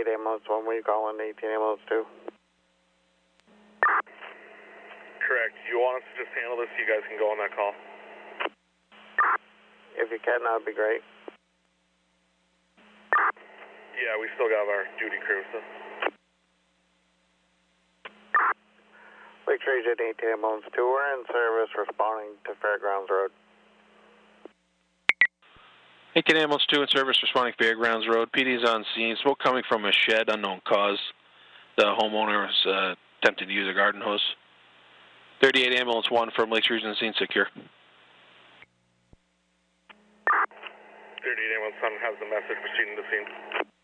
ambulance 1, will you call in 18 ambulance 2? Correct. You want us to just handle this so you guys can go on that call? If you can, that would be great. Yeah, we still got our duty crew, so. Lake Region 18 ambulance 2, we're in service responding to Fairgrounds Road. 18 ambulance 2 in service responding Fairgrounds Road. PD is on scene. Smoke coming from a shed, unknown cause. The homeowner is attempting to use a garden hose. 38 ambulance 1 from Lakes Region scene secure. 38 ambulance 1 has the message proceeding to scene.